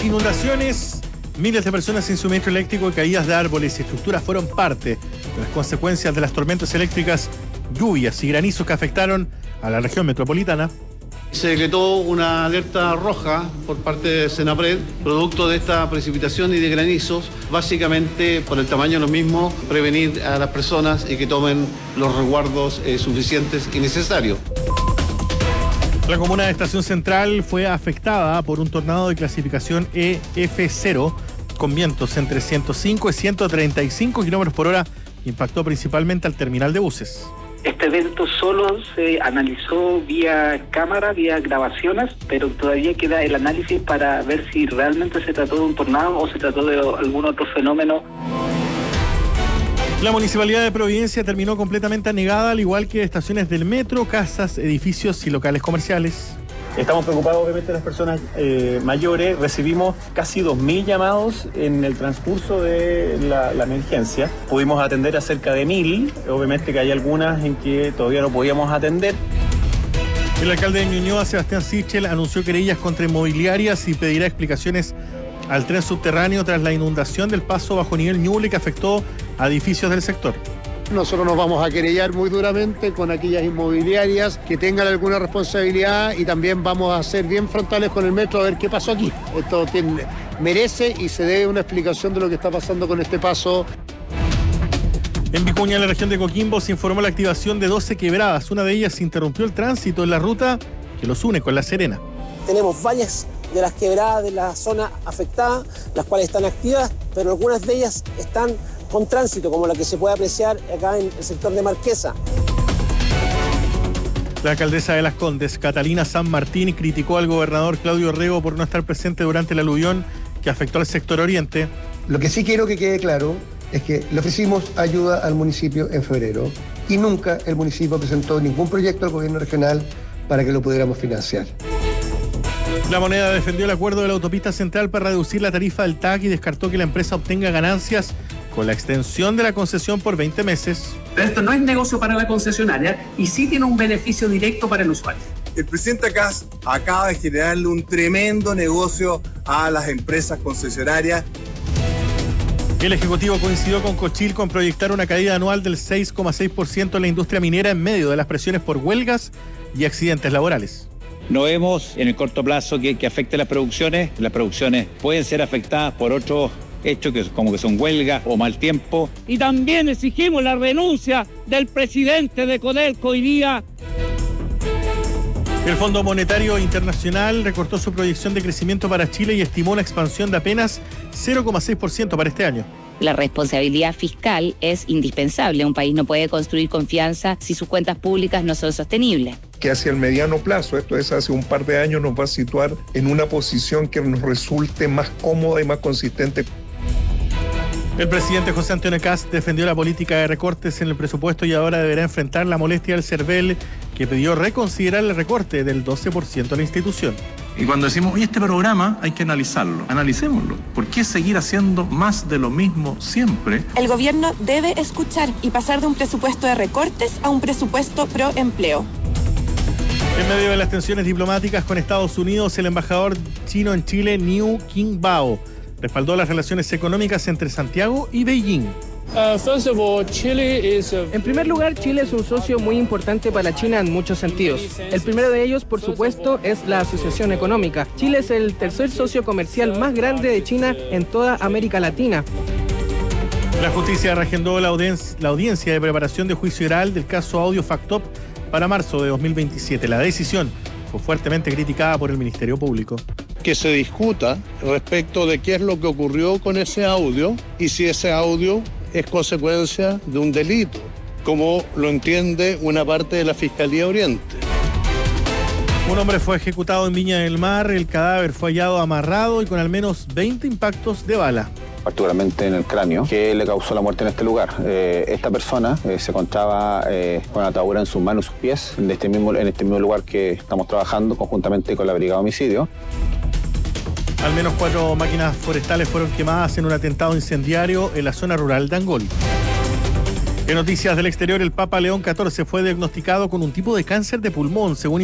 Inundaciones, miles de personas sin suministro eléctrico y caídas de árboles y estructuras fueron parte de las consecuencias de las tormentas eléctricas, lluvias y granizos que afectaron a la región metropolitana. Se decretó una alerta roja por parte de Senapred, producto de esta precipitación y de granizos, básicamente por el tamaño de lo mismo, prevenir a las personas y que tomen los resguardos suficientes y necesarios. La comuna de Estación Central fue afectada por un tornado de clasificación EF0 con vientos entre 105 y 135 km por hora que impactó principalmente al terminal de buses. Este evento solo se analizó vía cámara, vía grabaciones, pero todavía queda el análisis para ver si realmente se trató de un tornado o se trató de algún otro fenómeno. La Municipalidad de Providencia terminó completamente anegada, al igual que estaciones del metro, casas, edificios y locales comerciales. Estamos preocupados, obviamente, las personas mayores. Recibimos casi 2.000 llamados en el transcurso de la emergencia. Pudimos atender a cerca de 1.000. Obviamente que hay algunas en que todavía no podíamos atender. El alcalde de Ñuñoa, Sebastián Sichel, anunció querellas contra inmobiliarias y pedirá explicaciones al tren subterráneo tras la inundación del paso bajo nivel Ñuble que afectó a edificios del sector. Nosotros nos vamos a querellar muy duramente con aquellas inmobiliarias que tengan alguna responsabilidad y también vamos a ser bien frontales con el metro a ver qué pasó aquí. Esto merece y se debe una explicación de lo que está pasando con este paso. En Vicuña, en la región de Coquimbo, se informó la activación de 12 quebradas. Una de ellas interrumpió el tránsito en la ruta que los une con La Serena. Tenemos varias de las quebradas de la zona afectada, las cuales están activas, pero algunas de ellas están con tránsito, como la que se puede apreciar acá en el sector de Marquesa. La alcaldesa de Las Condes, Catalina San Martín, criticó al gobernador Claudio Rego por no estar presente durante el aluvión que afectó al sector oriente. Lo que sí quiero que quede claro es que le ofrecimos ayuda al municipio en febrero y nunca el municipio presentó ningún proyecto al gobierno regional para que lo pudiéramos financiar. La Moneda defendió el acuerdo de la autopista central para reducir la tarifa del TAC y descartó que la empresa obtenga ganancias con la extensión de la concesión por 20 meses. Pero esto no es negocio para la concesionaria y sí tiene un beneficio directo para el usuario. El presidente Kast acaba de generarle un tremendo negocio a las empresas concesionarias. El Ejecutivo coincidió con Cochil con proyectar una caída anual del 6,6% en la industria minera en medio de las presiones por huelgas y accidentes laborales. No vemos en el corto plazo que afecte las producciones. Las producciones pueden ser afectadas por otros hechos como que son huelga o mal tiempo. Y también exigimos la renuncia del presidente de Codelco hoy día. El Fondo Monetario Internacional recortó su proyección de crecimiento para Chile y estimó una expansión de apenas 0,6% para este año. La responsabilidad fiscal es indispensable. Un país no puede construir confianza si sus cuentas públicas no son sostenibles. Que hacia el mediano plazo, esto es hace un par de años, nos va a situar en una posición que nos resulte más cómoda y más consistente. El presidente José Antonio Kast defendió la política de recortes en el presupuesto y ahora deberá enfrentar la molestia del CERVEL, que pidió reconsiderar el recorte del 12% a la institución. Y cuando decimos, oye, este programa hay que analizarlo, analicémoslo. ¿Por qué seguir haciendo más de lo mismo siempre? El gobierno debe escuchar y pasar de un presupuesto de recortes a un presupuesto pro empleo. En medio de las tensiones diplomáticas con Estados Unidos, el embajador chino en Chile, Niu Qingbao, respaldó las relaciones económicas entre Santiago y Beijing. En primer lugar, Chile es un socio muy importante para China en muchos sentidos. El primero de ellos, por supuesto, es la asociación económica. Chile es el tercer socio comercial más grande de China en toda América Latina. La justicia reagendó la audiencia de preparación de juicio oral del caso Audio Factop para marzo de 2027. La decisión fue fuertemente criticada por el Ministerio Público. Que se discuta respecto de qué es lo que ocurrió con ese audio y si ese audio es consecuencia de un delito, como lo entiende una parte de la Fiscalía Oriente. Un hombre fue ejecutado en Viña del Mar, el cadáver fue hallado amarrado y con al menos 20 impactos de bala. Particularmente en el cráneo, que le causó la muerte en este lugar. Esta persona se encontraba con atadura en sus manos y sus pies en este mismo lugar que estamos trabajando conjuntamente con la Brigada de Homicidio. Al menos 4 máquinas forestales fueron quemadas en un atentado incendiario en la zona rural de Angol. En noticias del exterior, el Papa León XIV fue diagnosticado con un tipo de cáncer de pulmón, según